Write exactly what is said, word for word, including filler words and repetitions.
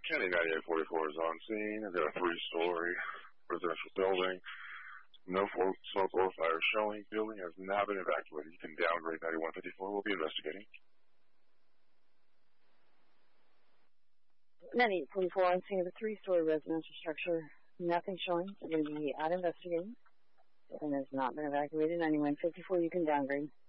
County ninety-eight forty-four is on scene. I've got a three-story residential building. No smoke or fire showing. Building has not been evacuated. You can downgrade ninety-one fifty-four. We'll be investigating. ninety-eight forty-four on scene of a three-story residential structure. Nothing showing. We're going to be out investigating. And has not been evacuated. ninety-one fifty-four, you can downgrade.